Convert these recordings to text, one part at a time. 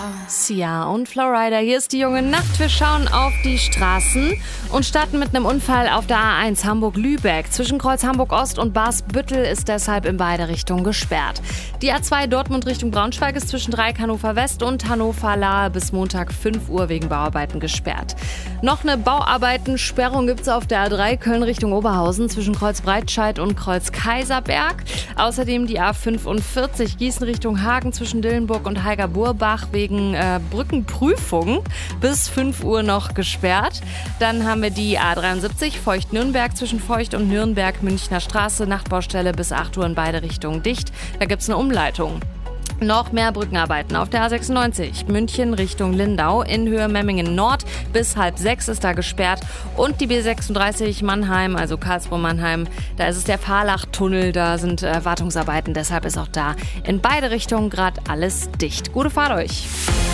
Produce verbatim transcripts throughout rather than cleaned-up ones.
Sia und Flowrider, hier ist die junge Nacht. Wir schauen auf die Straßen und starten mit einem Unfall auf der A eins Hamburg-Lübeck. Zwischen Kreuz Hamburg-Ost und Baarsbüttel ist deshalb in beide Richtungen gesperrt. Die A zwei Dortmund Richtung Braunschweig ist zwischen Dreieck Hannover West und Hannover-Lahe bis Montag fünf Uhr wegen Bauarbeiten gesperrt. Noch eine Bauarbeitensperrung gibt es auf der A drei Köln Richtung Oberhausen zwischen Kreuz Breitscheid und Kreuz Kaiserberg. Außerdem die A fünfundvierzig Gießen Richtung Hagen zwischen Dillenburg und Heiger-Burbach wegen äh, Brückenprüfung bis fünf Uhr noch gesperrt. Dann haben wir die A dreiundsiebzig Feucht-Nürnberg zwischen Feucht und Nürnberg Münchner Straße, Nachtbaustelle bis acht Uhr in beide Richtungen dicht. Da gibt es eine Umleitung. Noch mehr Brückenarbeiten auf der A sechsundneunzig München Richtung Lindau in Höhe Memmingen Nord. Bis halb sechs ist da gesperrt. Und die B sechsunddreißig Mannheim, also Karlsruhe-Mannheim, da ist es der Fahrlach-Tunnel, da sind äh, Wartungsarbeiten. Deshalb ist auch da in beide Richtungen gerade alles dicht. Gute Fahrt euch!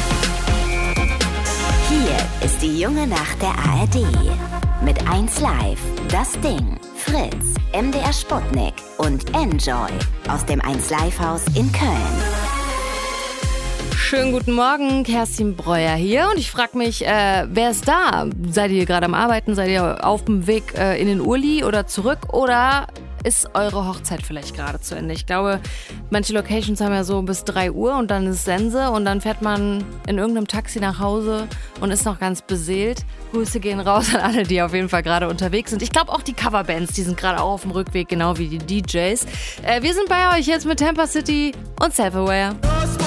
Hier ist die junge Nacht der A R D. Mit eins Live, Das Ding, Fritz, M D R Sputnik und Enjoy aus dem eins Live Haus in Köln. Schönen guten Morgen, Kerstin Breuer hier und ich frage mich, äh, wer ist da? Seid ihr gerade am Arbeiten? Seid ihr auf dem Weg äh, in den Urli oder zurück? Oder ist eure Hochzeit vielleicht gerade zu Ende? Ich glaube, manche Locations haben ja so bis drei Uhr und dann ist Sense und dann fährt man in irgendeinem Taxi nach Hause und ist noch ganz beseelt. Grüße gehen raus an alle, die auf jeden Fall gerade unterwegs sind. Ich glaube auch die Coverbands, die sind gerade auch auf dem Rückweg, genau wie die D Js. Äh, wir sind bei euch jetzt mit Tampa City und Self-Aware.